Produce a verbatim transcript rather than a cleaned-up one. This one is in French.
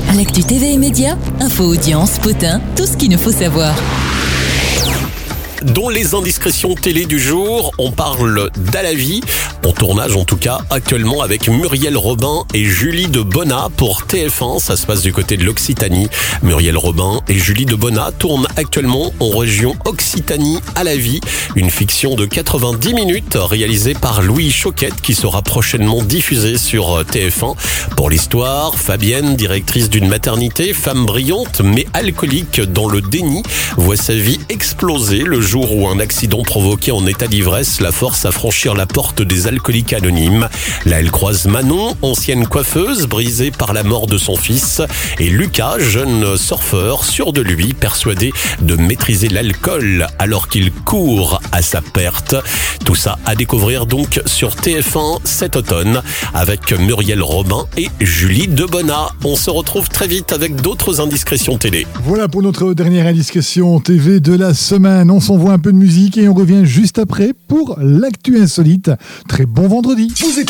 L'actu T V et Média, info, audience, potin, tout ce qu'il nous faut savoir. Dans les indiscrétions télé du jour, on parle d'À la vie, en tournage en tout cas, actuellement avec Muriel Robin et Julie de Bonnat pour T F un. Ça se passe du côté de l'Occitanie. Muriel Robin et Julie de Bonnat tournent actuellement en région Occitanie à la vie, une fiction de quatre-vingt-dix minutes réalisée par Louis Choquette qui sera prochainement diffusée sur T F un. Pour l'histoire, Fabienne, directrice d'une maternité, femme brillante mais alcoolique dans le déni, voit sa vie exploser le jour où un accident provoqué en état d'ivresse la force à franchir la porte des alcooliques anonymes. Là, elle croise Manon, ancienne coiffeuse, brisée par la mort de son fils, et Lucas, jeune surfeur, sûr de lui, persuadé de maîtriser l'alcool alors qu'il court à sa perte. Tout ça à découvrir donc sur T F un cet automne avec Muriel Robin et Julie de Bonnat. On se retrouve très vite avec d'autres indiscrétions télé. Voilà pour notre dernière indiscrétion T V de la semaine. On s'envoie un peu de musique et on revient juste après pour l'actu insolite. Très bon vendredi.